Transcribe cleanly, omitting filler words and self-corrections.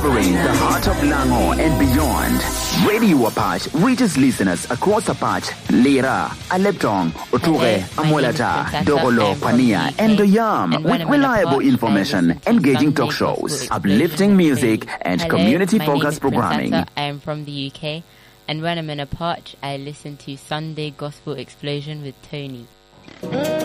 covering the heart of Lango and beyond. Radio Apache reaches listeners across Apache, Lira, Aleptong, Oture, Amolata, Dogolo, Pania, and Doyam with reliable information, engaging talk shows, uplifting music, and community-focused programming. I am from the UK, and when I'm in Apache, I listen to Sunday Gospel Explosion with Tony.